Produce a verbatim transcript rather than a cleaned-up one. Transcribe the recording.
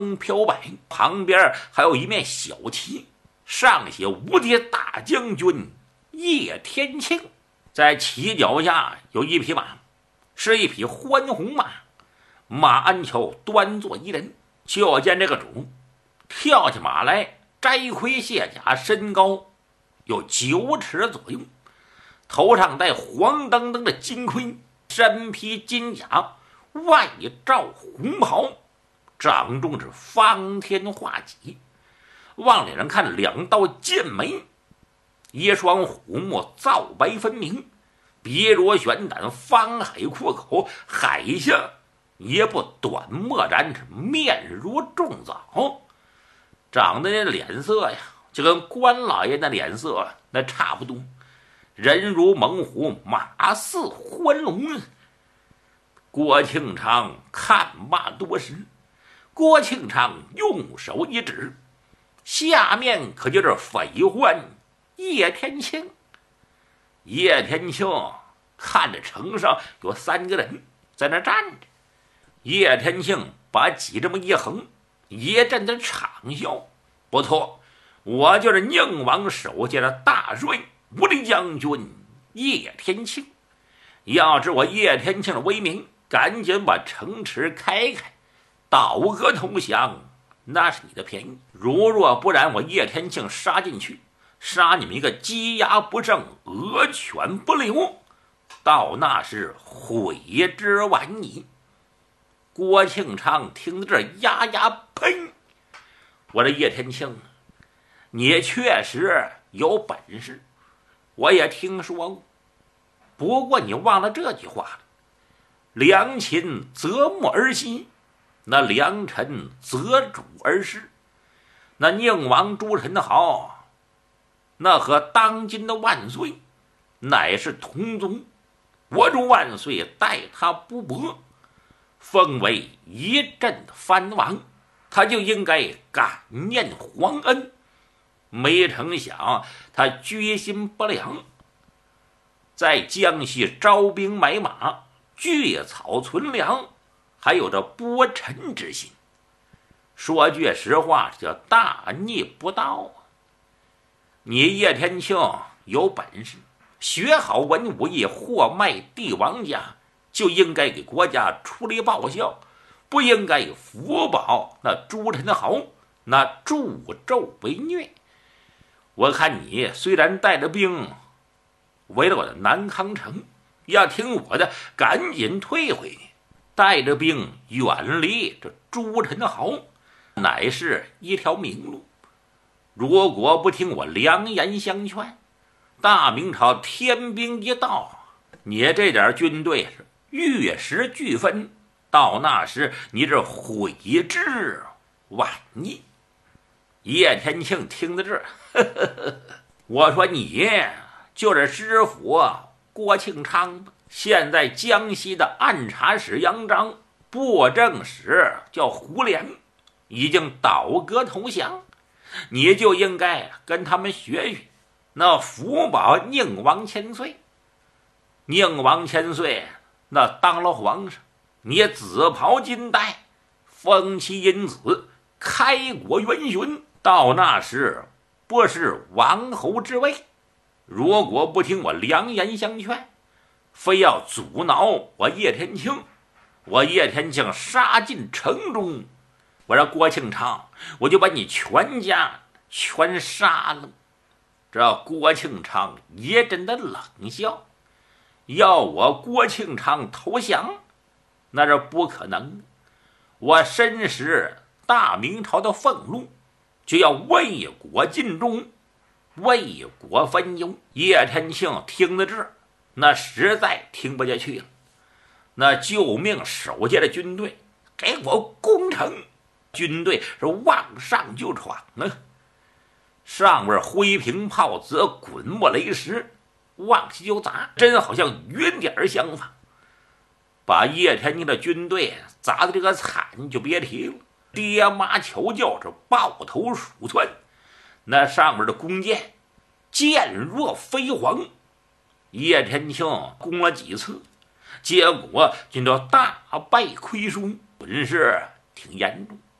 飘摆，旁边还有一面小旗，上写无敌大将军叶天庆。在旗脚下有一匹马，是一匹欢红马，马鞍桥端坐一人。就见这个主跳起马来，摘盔卸甲，身高有九尺左右，头上戴黄澄澄的金盔，身披金甲，外罩红袍，掌中是方天画戟，往脸上看两道剑眉，一双虎目皂白分明，鼻若悬胆，方海阔口，海下也不短漠然，面如重枣，长得那脸色呀，就跟关老爷的脸色那差不多，人如猛虎，马似欢龙。郭庆昌看罢多时，郭庆昌用手一指，下面可就是匪患叶天庆。叶天庆看着城上有三个人在那站着，叶天庆把戟这么一横，一阵的长啸。不错，我就是宁王手下的大帅无敌将军叶天庆。要知我叶天庆的威名，赶紧把城池开开，倒戈投降，那是你的便宜。如若不然，我叶天庆杀进去，杀你们一个鸡鸭不剩，鹅犬不留，到那是悔之晚矣。郭庆昌听到这呀呀喷，我这叶天庆，你确实有本事，我也听说过，不过你忘了这句话了，良禽择木而栖，那良臣择主而事。那宁王朱宸濠，那和当今的万岁乃是同宗，我主万岁待他不薄，封为一镇的藩王，他就应该感念皇恩。没成想他居心不良，在江西招兵买马，聚草存粮，还有着播陈之心。说句实话，叫大逆不道啊！你叶天庆有本事，学好文武艺，货卖帝王家，就应该给国家出力报效，不应该福保那朱宸濠那助纣为虐。我看你虽然带着兵围了我的南康城，要听我的，赶紧退回去，带着兵远离这朱宸濠，乃是一条明路。如果不听我良言相劝，大明朝天兵一到，你这点军队是玉石俱焚，到那时你这悔之晚矣。叶天庆听到这儿，呵呵呵，我说你就是知府郭庆昌，现在江西的按察使杨章、布政使叫胡琏，已经倒戈投降，你就应该跟他们学学，那福保宁王千岁。宁王千岁那当了皇上，你紫袍金带，封其因子，开国元勋，到那时不是王侯之位。如果不听我良言相劝，非要阻挠我叶天庆，我叶天庆杀进城中，我让郭庆昌，我就把你全家全杀了。这郭庆昌一阵的冷笑，要我郭庆昌投降，那是不可能。我身识大明朝的俸禄，就要为国尽忠，为国分忧。叶天庆听到这儿，那实在听不下去了，那救命手下的军队给我攻城，军队是往上就闯了，上边灰瓶炮子，滚木雷石，往下就砸，真好像云点相仿，把叶天庆的军队砸的这个惨就别提了，爹妈求叫，是抱头鼠窜。那上面的弓箭箭若飞蝗，叶天庆攻了几次，结果就叫大败亏输，损失挺严重。